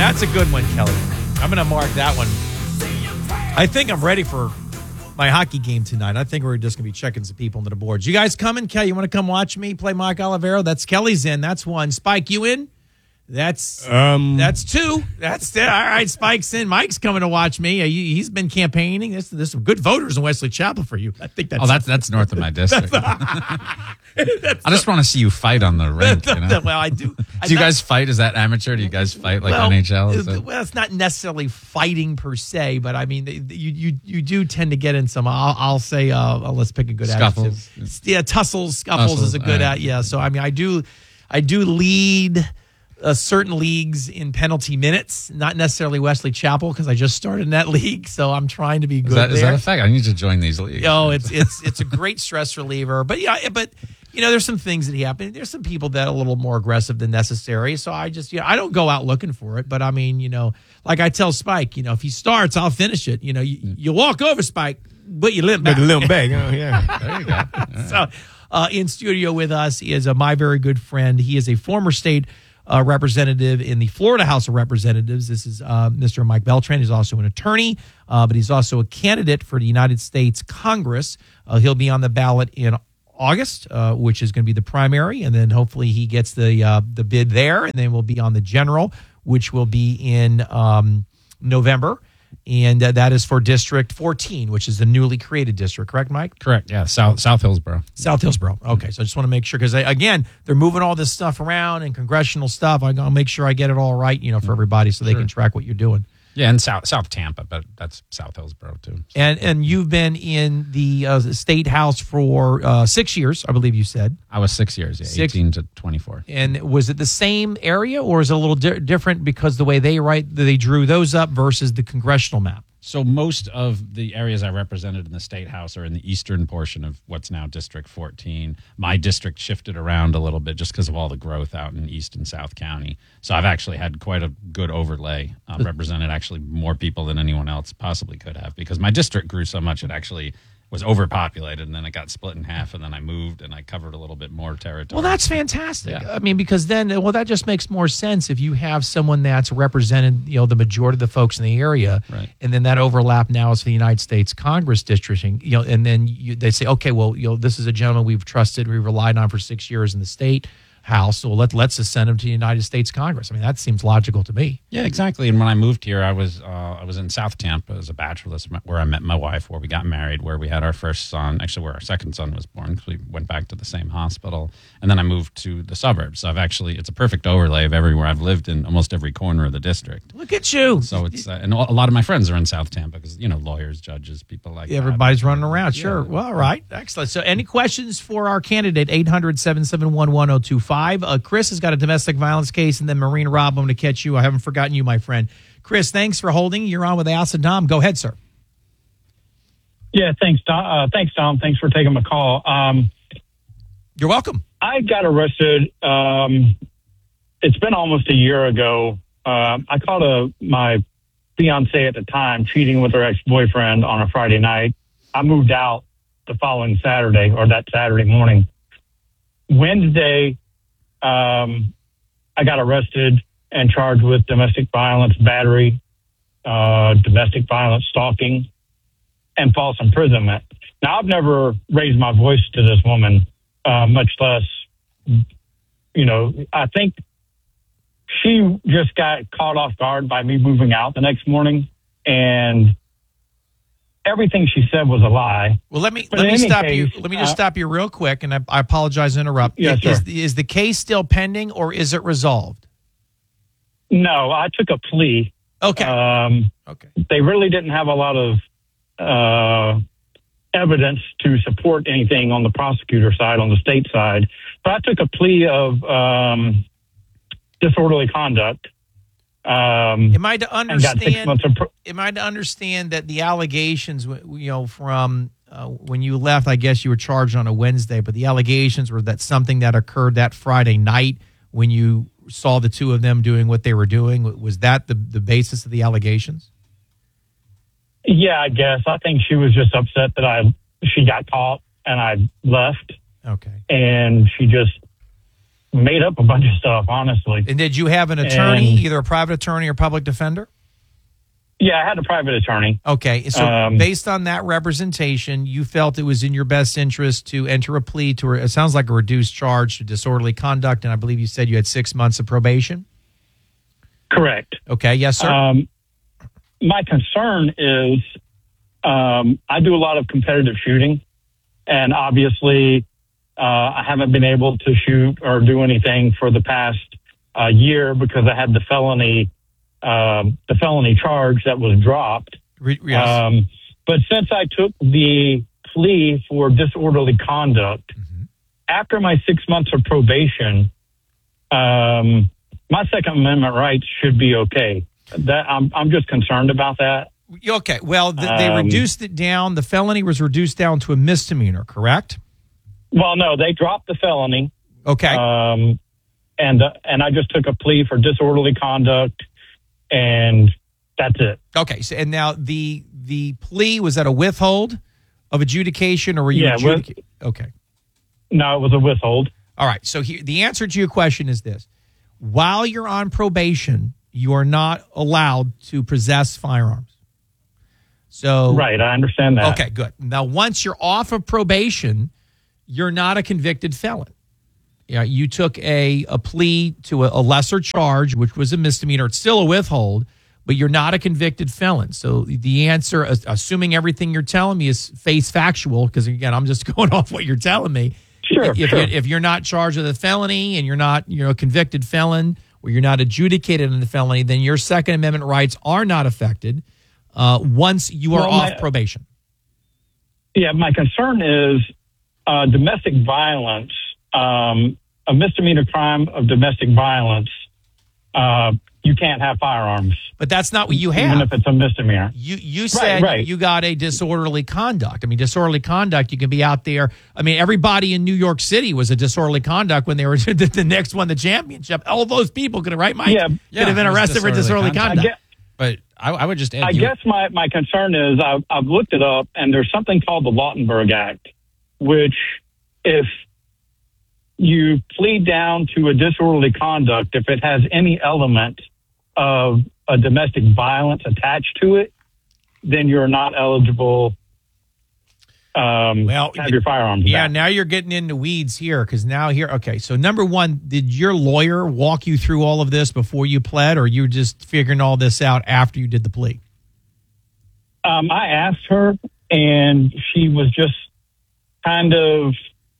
That's a good one, Kelly. I'm going to mark that one. I think I'm ready for my hockey game tonight. I think we're just going to be checking some people into the boards. You guys coming? Kelly, you want to come watch me play Mike Olivero? That's Kelly's in. That's one. Spike, you in? That's two. That's all right. Spike's in. Mike's coming to watch me. He's been campaigning. There's some good voters in Wesley Chapel for you. I think that's north of my district. I just want to see you fight on the rink. You know? Well, I do. Do you guys fight? Is that amateur? Do you guys fight like NHL? Well, it's not necessarily fighting per se, but I mean, you do tend to get in some. I'll say, let's pick a good scuffles. Adjective. Yeah, tussles, scuffles is a good. Yeah, so I mean, I do lead certain leagues in penalty minutes, not necessarily Wesley Chapel because I just started in that league, so I'm trying to be good. Is that a fact? I need to join these leagues. Oh, it's a great stress reliever, but there's some things that happen. There's some people that are a little more aggressive than necessary, so I just I don't go out looking for it, but I mean like I tell Spike, if he starts, I'll finish it. You walk over Spike, but you limp back. Oh yeah, there you go. Right. So in studio with us is my very good friend. He is a former state representative in the Florida House of Representatives. This is Mr. Mike Beltran. He's also an attorney, but he's also a candidate for the United States Congress. He'll be on the ballot in August, which is going to be the primary, and then hopefully he gets the bid there, and then we'll be on the general, which will be in November. And that is for District 14, which is the newly created district. Correct, Mike? Correct. Yeah, South Hillsborough. South Hillsborough. Okay, so I just want to make sure because again, they're moving all this stuff around and congressional stuff. I'm gonna make sure I get it all right, for everybody, so they can track what you're doing. Yeah, and South Tampa, but that's South Hillsborough too. So. And you've been in the state house for 6 years, I believe you said. I was 6 years, 18 to 24. And was it the same area, or is it a little different because the way they drew those up versus the congressional map? So most of the areas I represented in the state house are in the eastern portion of what's now District 14. My district shifted around a little bit just because of all the growth out in East and South County. So I've actually had quite a good overlay, represented actually more people than anyone else possibly could have, because my district grew so much it actually was overpopulated, and then it got split in half, and then I moved and I covered a little bit more territory. Well, that's fantastic. Yeah. I mean, because then, that just makes more sense if you have someone that's represented, the majority of the folks in the area, right. And then that overlap now is for the United States Congress districting, and then they say, okay, well, this is a gentleman we've trusted, we relied on for 6 years in the state house, so let's just send him to the United States Congress. I mean, that seems logical to me. Yeah, exactly. And when I moved here, I was in South Tampa as a bachelor, where I met my wife, where we got married, where we had our first son, actually where our second son was born, because we went back to the same hospital. And then I moved to the suburbs. So it's a perfect overlay of everywhere. I've lived in almost every corner of the district. Look at you. So it's and a lot of my friends are in South Tampa because lawyers, judges, people like everybody's running around. Yeah. Sure. Well, all right. Excellent. So any questions for our candidate? 800-771-1025. Chris has got a domestic violence case, and then Marine Rob, I'm going to catch you. I haven't forgotten you, my friend. Chris, thanks for holding. You're on with Al and Tom. Go ahead, sir. Yeah, thanks, Tom. Thanks for taking my call. You're welcome. I got arrested. It's been almost a year ago. I caught my fiance at the time cheating with her ex-boyfriend on a Friday night. I moved out the following Saturday, or that Saturday morning. Wednesday, I got arrested and charged with domestic violence, battery, domestic violence, stalking, and false imprisonment. Now, I've never raised my voice to this woman, much less, I think she just got caught off guard by me moving out the next morning, and everything she said was a lie. Well, let me stop you. Let me just stop you real quick, and I apologize to interrupt. Yes, sir. Is the case still pending, or is it resolved? No, I took a plea. Okay. Okay. They really didn't have a lot of evidence to support anything on the prosecutor side, on the state side. But I took a plea of disorderly conduct. Am I to understand that the allegations, from when you left, I guess you were charged on a Wednesday, but the allegations were that something that occurred that Friday night when you saw the two of them doing what they were doing? Was that the basis of the allegations? Yeah, I guess. I think she was just upset that she got caught and I left. Okay. And she just made up a bunch of stuff, honestly. And did you have an attorney, And- either a private attorney or public defender? Yeah, I had a private attorney. Okay, so based on that representation, you felt it was in your best interest to enter a plea to, it sounds like a reduced charge to disorderly conduct, and I believe you said you had 6 months of probation? Correct. Okay, yes, sir. My concern is I do a lot of competitive shooting, and obviously I haven't been able to shoot or do anything for the past year because I had the felony charge that was dropped. Yes. But since I took the plea for disorderly conduct, after my 6 months of probation, my Second Amendment rights should be okay. That I'm just concerned about that. Okay, well, they reduced it down. The felony was reduced down to a misdemeanor, correct? Well, no, they dropped the felony. Okay. And I just took a plea for disorderly conduct, and that's it. Okay, so and now the plea, was that a withhold of adjudication, or were you adjudicated? Okay. No, it was a withhold. All right, so here, the answer to your question is this. While you're on probation, you are not allowed to possess firearms. So Right, I understand that. Okay, good. Now, once you're off of probation, you're not a convicted felon. Yeah, you took a plea to a lesser charge, which was a misdemeanor. It's still a withhold, but you're not a convicted felon. So the answer, assuming everything you're telling me is face factual, because again, I'm just going off what you're telling me. Sure, If you're not charged with a felony and you're not a convicted felon, or you're not adjudicated in the felony, then your Second Amendment rights are not affected once you are off probation. Yeah, my concern is domestic violence, a misdemeanor crime of domestic violence. You can't have firearms. But that's not what you have. Even if it's a misdemeanor. You said you got a disorderly conduct. I mean, disorderly conduct, you can be out there. I mean, everybody in New York City was a disorderly conduct when they were the next won the championship. All those people could have, right, Mike? Yeah. Could have been arrested for disorderly conduct. But I would just add... I guess my concern is I've looked it up, and there's something called the Lautenberg Act, which if you plead down to a disorderly conduct, if it has any element of a domestic violence attached to it, then you're not eligible to have your firearms back. Yeah, now you're getting into weeds here, because now here, okay, so number one, did your lawyer walk you through all of this before you pled, or you were just figuring all this out after you did the plea? I asked her, and she was just kind of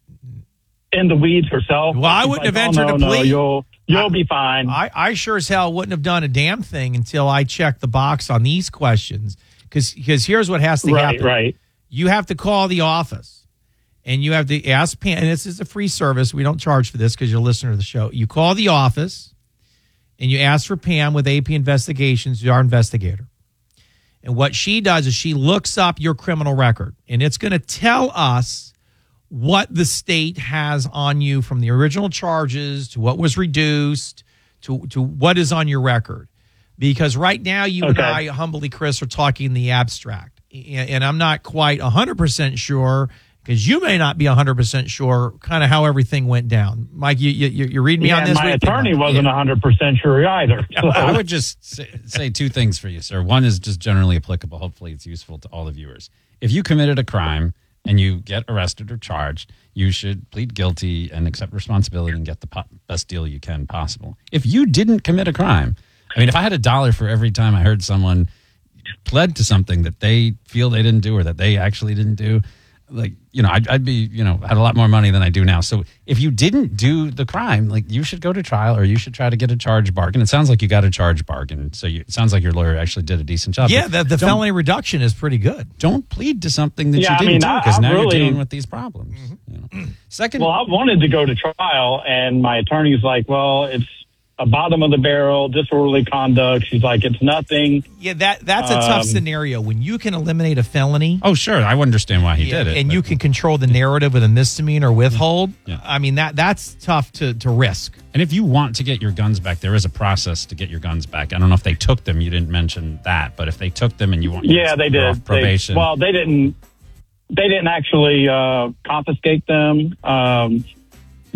in the weeds herself. Well, I wouldn't have entered a plea. No, you'll be fine. I sure as hell wouldn't have done a damn thing until I checked the box on these questions, because here's what has to happen. Right. You have to call the office, and you have to ask Pam, and this is a free service. We don't charge for this because you're a listener to the show. You call the office, and you ask for Pam with AP Investigations, our investigator. And what she does is she looks up your criminal record, and it's going to tell us what the state has on you, from the original charges to what was reduced to what is on your record. Because right now you and I, humbly, Chris, are talking the abstract. And I'm not quite 100% sure, because you may not be 100% sure kind of how everything went down. Mike, you read me on this? My attorney wasn't 100% sure either. So. I would just say two things for you, sir. One is just generally applicable. Hopefully it's useful to all the viewers. If you committed a crime and you get arrested or charged, you should plead guilty and accept responsibility and get the best deal you can possible. If you didn't commit a crime, I mean, if I had $1 for every time I heard someone pled to something that they feel they didn't do or that they actually didn't do, like, I'd be, had a lot more money than I do now. So if you didn't do the crime, like, you should go to trial, or you should try to get a charge bargain. It sounds like you got a charge bargain. So it sounds like your lawyer actually did a decent job. Yeah, the felony reduction is pretty good. Don't plead to something that you didn't do, because now you're dealing with these problems. Second, well, I wanted to go to trial, and my attorney's like, well, it's a bottom of the barrel, disorderly conduct. She's like, it's nothing. Yeah, that's a tough scenario when you can eliminate a felony. Oh, sure. I understand why he did it. And you can control the narrative with a misdemeanor withhold. Yeah. I mean, that's tough to risk. And if you want to get your guns back, there is a process to get your guns back. I don't know if they took them. You didn't mention that. But if they took them and you want they did. Off probation. They didn't actually confiscate them.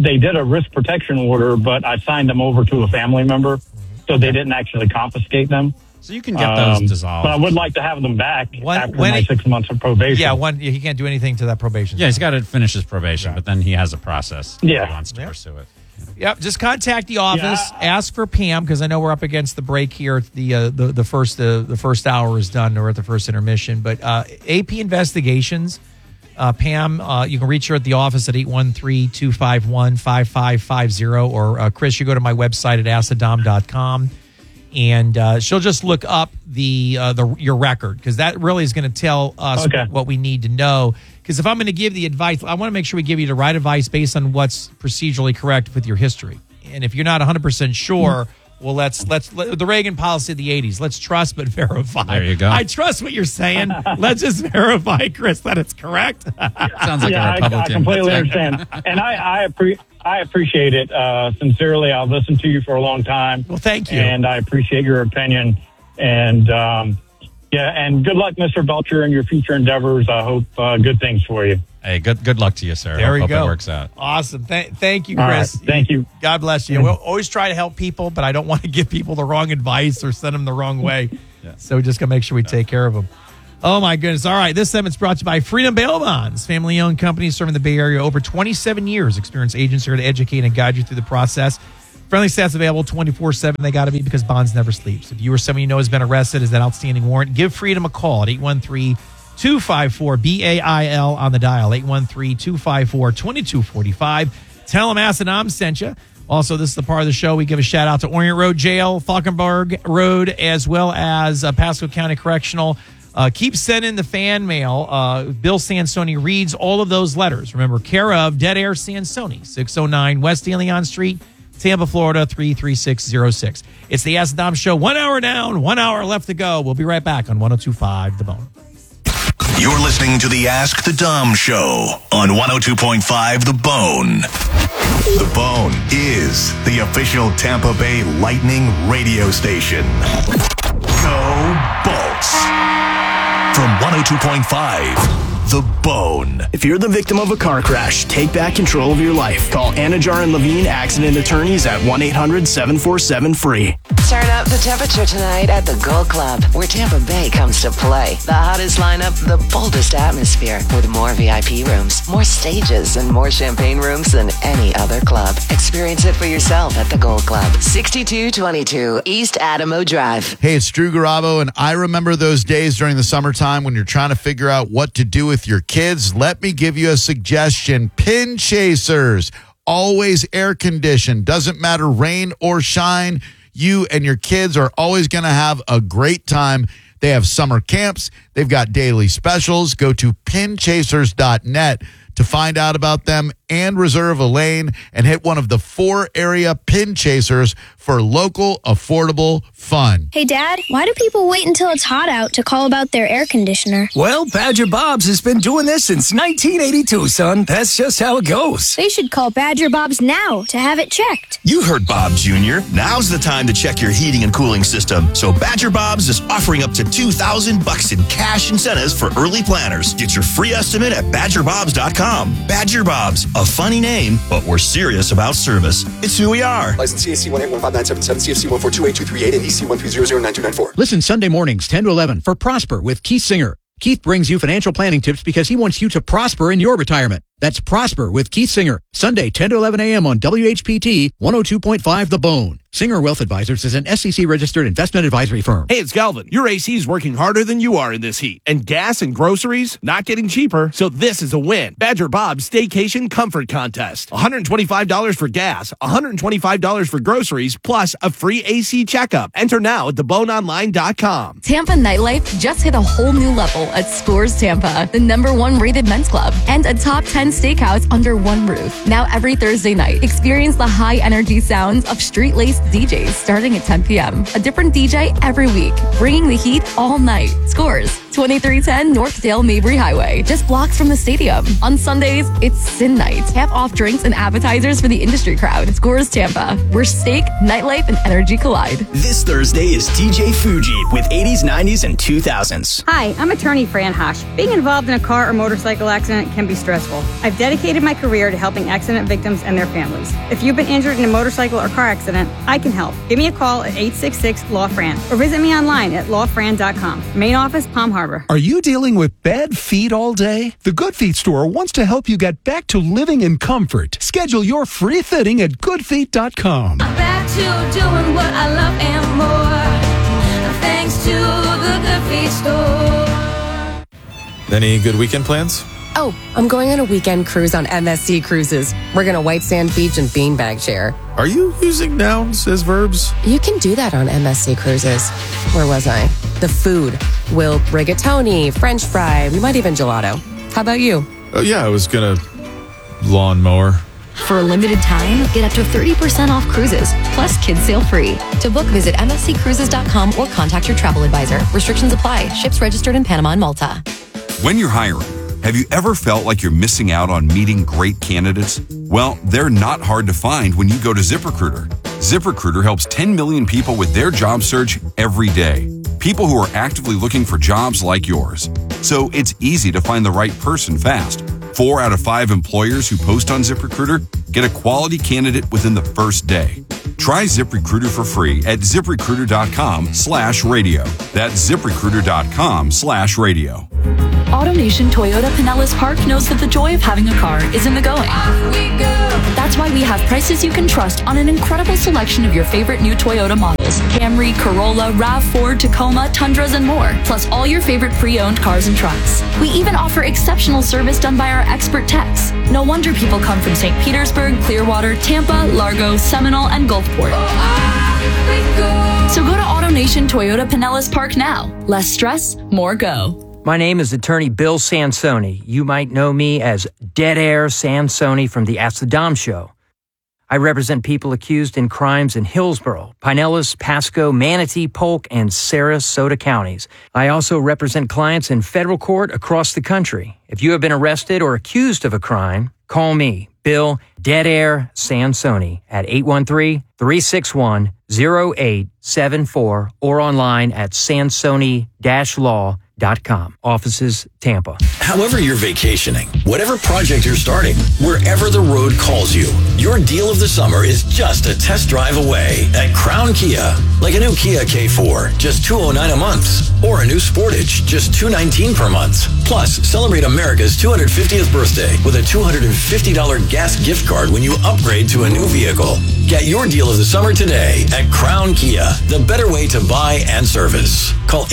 they did a risk protection order, but I signed them over to a family member, so they didn't actually confiscate them. So you can get those dissolved. But I would like to have them back after when my 6 months of probation. Yeah, he can't do anything to that probation. Yeah, he's got to finish his probation, but then he has a process. Yeah. He wants to pursue it. Yep, just contact the office. Ask for Pam, because I know we're up against the break here. The first hour is done. We're at the first intermission. But AP Investigations, Pam, you can reach her at the office at 813-251-5550. Or Chris, you go to my website at asadam.com. And she'll just look up your record, because that really is going to tell us what we need to know. Because if I'm going to give the advice, I want to make sure we give you the right advice based on what's procedurally correct with your history. And if you're not 100% sure, well, let's the Reagan policy of the 80s. Let's trust but verify. There you go. I trust what you're saying. Let's just verify, Chris, that it's correct. Sounds like a Republican. I completely understand, and I appreciate it sincerely. I've listened to you for a long time. Well, thank you, and I appreciate your opinion. And and good luck, Mr. Belcher, in your future endeavors. I hope good things for you. Hey, good luck to you, sir. There you hope go. It works out. Awesome. Thank you, Chris. All right. Thank you. God bless you. We'll always try to help people, but I don't want to give people the wrong advice or send them the wrong way. So we just got to make sure we take care of them. Oh, my goodness. All right. This segment's brought to you by Freedom Bail Bonds, family-owned company serving the Bay Area over 27 years. Experienced agents here to educate and guide you through the process. Friendly staff's available 24/7. They got to be, because Bonds never sleeps. If you or someone you know has been arrested as that outstanding warrant, give Freedom a call at 813-254-BAIL on the dial, 813-254-2245. Tell them Asadam sent you. Also, this is the part of the show we give a shout out to Orient Road Jail, Falkenberg Road, as well as Pasco County Correctional. Keep sending the fan mail. Bill Sansoni reads all of those letters. Remember, care of Dead Air Sansoni, 609 West De Leon Street, Tampa, Florida, 33606. It's the Asadam Show. 1 hour down, 1 hour left to go. We'll be right back on 102.5 The Bone. You're listening to the Ask the Dom Show on 102.5 The Bone. The Bone is the official Tampa Bay Lightning radio station. Go Bolts! From 102.5 The Bone. If you're the victim of a car crash, take back control of your life. Call Anajar and Levine Accident Attorneys at 1-800-747-FREE. Turn up the temperature tonight at the Gold Club, where Tampa Bay comes to play. The hottest lineup, the boldest atmosphere, with more VIP rooms, more stages, and more champagne rooms than any other club. Experience it for yourself at the Gold Club, 6222 East Adamo Drive. Hey, it's Drew Garabo, and I remember those days during the summertime when you're trying to figure out what to do with your kids. Let me give you a suggestion. Pin Chasers, always air conditioned, doesn't matter rain or shine. You and your kids are always going to have a great time. They have summer camps. They've got daily specials. Go to pinchasers.net to find out about them and reserve a lane and hit one of the 4 area Pin Chasers for local, affordable fun. Hey, Dad, why do people wait until it's hot out to call about their air conditioner? Well, Badger Bob's has been doing this since 1982, son. That's just how it goes. They should call Badger Bob's now to have it checked. You heard Bob Jr. Now's the time to check your heating and cooling system. So Badger Bob's is offering up to $2,000 in cash incentives for early planners. Get your free estimate at badgerbobs.com. Badger Bob's, a funny name, but we're serious about service. It's who we are. License CAC 1815977, CFC 1428238, and EC 1309294. Listen Sunday mornings 10 to 11 for Prosper with Keith Singer. Keith brings you financial planning tips because he wants you to prosper in your retirement. That's Prosper with Keith Singer, Sunday 10 to 11 a.m. on WHPT 102.5 The Bone. Singer Wealth Advisors is an SEC-registered investment advisory firm. Hey, it's Galvin. Your AC is working harder than you are in this heat. And gas and groceries, not getting cheaper, so this is a win. Badger Bob's Staycation Comfort Contest. $125 for gas, $125 for groceries, plus a free AC checkup. Enter now at theboneonline.com. Tampa nightlife just hit a whole new level at Scores Tampa, the #1 rated men's club, and a top 10 steakhouse under one roof. Now every Thursday night, experience the high-energy sounds of street-laced DJs starting at 10 p.m. A different DJ every week, bringing the heat all night. Scores, 2310 Northdale Mabry Highway, just blocks from the stadium. On Sundays, it's Sin Night. Half off drinks and appetizers for the industry crowd. Scores Tampa, where steak, nightlife, and energy collide. This Thursday is DJ Fuji with 80s, 90s, and 2000s. Hi, I'm attorney Fran Hosh. Being involved in a car or motorcycle accident can be stressful. I've dedicated my career to helping accident victims and their families. If you've been injured in a motorcycle or car accident, I can help. Give me a call at 866-LAW-FRAN or visit me online at lawfran.com. Main office, Palm Harbor. Are you dealing with bad feet all day? The Good Feet store wants to help you get back to living in comfort. Schedule your free fitting at goodfeet.com. Back to doing what I love and more. Thanks to the Good Feet store. Any good weekend plans? Oh, I'm going on a weekend cruise on MSC Cruises. We're going to White Sand Beach and Beanbag Share. Are you using nouns as verbs? You can do that on MSC Cruises. Where was I? The food. We'll rigatoni, French fry, we might even gelato. How about you? Yeah, I was going to lawnmower. For a limited time, get up to 30% off cruises, plus kids sail free. To book, visit msccruises.com or contact your travel advisor. Restrictions apply. Ships registered in Panama and Malta. When you're hiring, have you ever felt like you're missing out on meeting great candidates? Well, they're not hard to find when you go to ZipRecruiter. ZipRecruiter helps 10 million people with their job search every day. People who are actively looking for jobs like yours. So it's easy to find the right person fast. 4 out of 5 employers who post on ZipRecruiter get a quality candidate within the first day. Try ZipRecruiter for free at ZipRecruiter.com/radio. That's ZipRecruiter.com/radio. AutoNation Toyota Pinellas Park knows that the joy of having a car is in the going. That's why we have prices you can trust on an incredible selection of your favorite new Toyota models. Camry, Corolla, RAV4, Tacoma, Tundras, and more. Plus all your favorite pre-owned cars and trucks. We even offer exceptional service done by our expert techs. No wonder people come from St. Petersburg, Clearwater, Tampa, Largo, Seminole, and Gulfport. So go to AutoNation Toyota Pinellas Park now. Less stress, more go. My name is attorney Bill Sansoni. You might know me as Dead Air Sansoni from the Ask the Dom show. I represent people accused in crimes in Hillsborough, Pinellas, Pasco, Manatee, Polk, and Sarasota counties. I also represent clients in federal court across the country. If you have been arrested or accused of a crime, call me, Bill Dead Air Sansoni, at 813-361-0874 or online at sansoni-law.com. Offices, Tampa. However you're vacationing, whatever project you're starting, wherever the road calls you, your deal of the summer is just a test drive away at Crown Kia. Like a new Kia K4, just $209 a month. Or a new Sportage, just $219 per month. Plus, celebrate America's 250th birthday with a $250 gas gift card when you upgrade to a new vehicle. Get your deal of the summer today at Crown Kia, the better way to buy and service. Call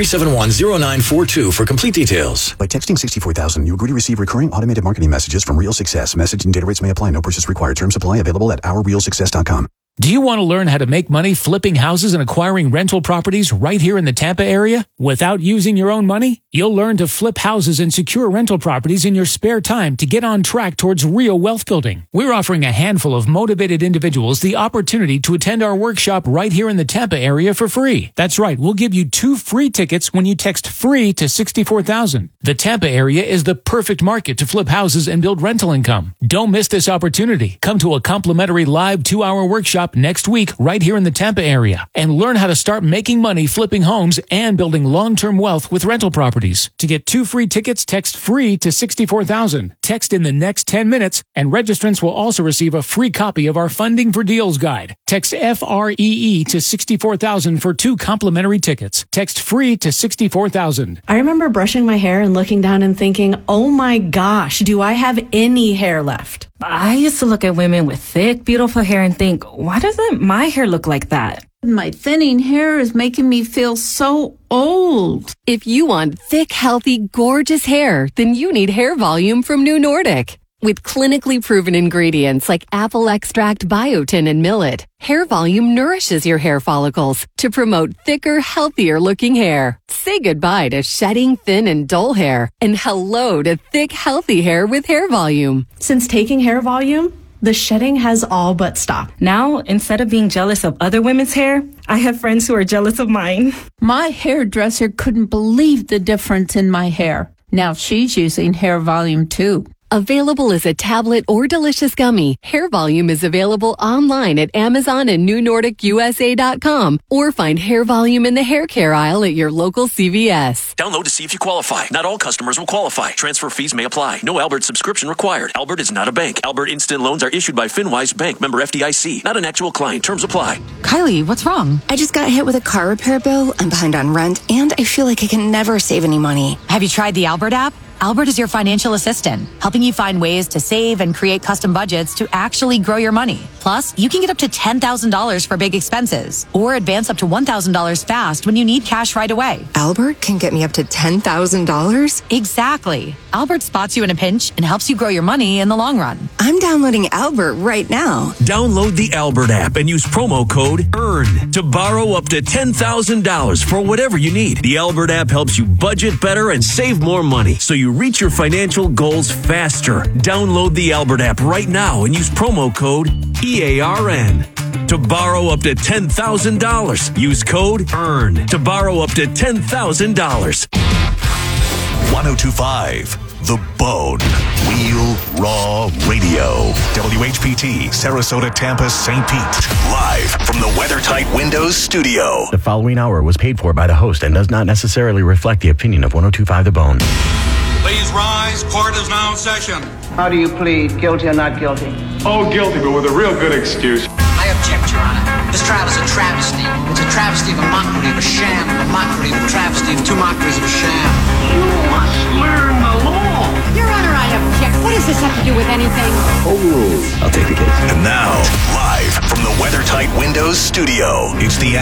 800-371-0942 for complete details. By texting 64,000, you agree to receive recurring automated marketing messages from Real Success. Message and data rates may apply. No purchase required. Terms apply. Available at ourrealsuccess.com. Do you want to learn how to make money flipping houses and acquiring rental properties right here in the Tampa area without using your own money? You'll learn to flip houses and secure rental properties in your spare time to get on track towards real wealth building. We're offering a handful of motivated individuals the opportunity to attend our workshop right here in the Tampa area for free. That's right, we'll give you 2 free tickets when you text FREE to 64,000. The Tampa area is the perfect market to flip houses and build rental income. Don't miss this opportunity. Come to a complimentary live 2-hour workshop next week right here in the Tampa area and learn how to start making money flipping homes and building long-term wealth with rental properties. To get 2 free tickets, text FREE to 64,000. Text in the next 10 minutes and registrants will also receive a free copy of our Funding for Deals guide. Text FREE to 64,000 for 2 complimentary tickets. Text FREE to 64,000. I remember brushing my hair and looking down and thinking, oh my gosh, do I have any hair left? I used to look at women with thick, beautiful hair and think, why doesn't my hair look like that? My thinning hair is making me feel so old. If you want thick, healthy, gorgeous hair, then you need Hair Volume from New Nordic. With clinically proven ingredients like apple extract, biotin, and millet, Hair Volume nourishes your hair follicles to promote thicker, healthier looking hair. Say goodbye to shedding, thin, and dull hair, and hello to thick, healthy hair with Hair Volume. Since taking Hair Volume, the shedding has all but stopped. Now, instead of being jealous of other women's hair, I have friends who are jealous of mine. My hairdresser couldn't believe the difference in my hair. Now she's using Hair Volume too. Available as a tablet or delicious gummy, Hair Volume is available online at Amazon and NewNordicUSA.com, or find Hair Volume in the hair care aisle at your local CVS. Download to see if you qualify. Not all customers will qualify. Transfer fees may apply. No Albert subscription required. Albert is not a bank. Albert Instant Loans are issued by FinWise Bank, member FDIC. Not an actual client. Terms apply. Kylie, what's wrong? I just got hit with a car repair bill. I'm behind on rent, and I feel like I can never save any money. Have you tried the Albert app? Albert is your financial assistant, helping you find ways to save and create custom budgets to actually grow your money. Plus, you can get up to $10,000 for big expenses, or advance up to $1,000 fast when you need cash right away. Albert can get me up to $10,000? Exactly. Albert spots you in a pinch and helps you grow your money in the long run. I'm downloading Albert right now. Download the Albert app and use promo code EARN to borrow up to $10,000 for whatever you need. The Albert app helps you budget better and save more money, so you reach your financial goals faster. Download the Albert app right now and use promo code EARN to borrow up to $10,000. Use code EARN to borrow up to $10,000. 1025 The Bone. Real Raw Radio. WHPT, Sarasota, Tampa, St. Pete. Live from the WeatherTight Windows studio. The following hour was paid for by the host and does not necessarily reflect the opinion of 1025 The Bone. Please rise. Court is now in session. How do you plead, guilty or not guilty? Oh, guilty, but with a real good excuse. I object, Your Honor. This trial is a travesty. It's a travesty of a mockery, of a sham, of a mockery, of a travesty, of two mockeries of a sham. You must learn the law. Your Honor, I object. What does this have to do with anything? I'll take the case. And now, live from the WeatherTight Windows studio, it's the